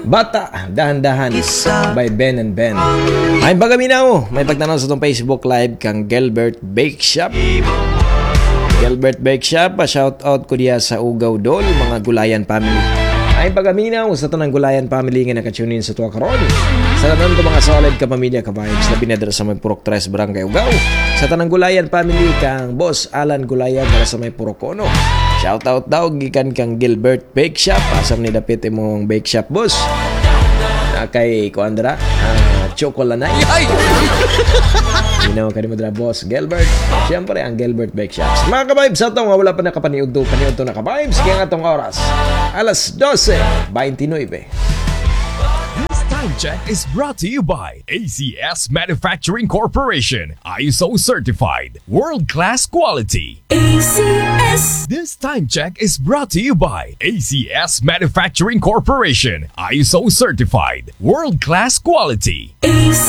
Bata, Dahan-Dahan by Ben and Ben. Ay pagaminaw, may pagtanaw sa itong Facebook Live kang Gilbert Bake Shop. Gilbert Bake Shop, shout out ko diya sa Ugaw Dol, mga Gulayan family. Ay pagaminaw sa tanang Gulayan family nga nakatunin sa tuwa karon. Sa tanan ko mga solid ka pamilya ka vibes na binadra sa may Purok 3 Barangay Ugaw. Sa tanang Gulayan family kang Boss Alan Gulayan para sa may Purok Ono. Shout out daw gikan kang Gilbert Bake Shop. Asam ni dapit imong bake shop, boss. Kay Kuandra, Chocolanay. Ay! Ginawa ka ni mo dra, boss Gilbert. Siyempre ang Gilbert Bake Shops. Mga ka-vibes, sa itong wala pa nakapaniud to na ka-vibes. Kaya nga itong oras, alas 12:29. Time check is brought to you by ACS Manufacturing Corporation. ISO certified. World-class quality. ACS. This time check is brought to you by ACS Manufacturing Corporation. ISO certified. World-class quality.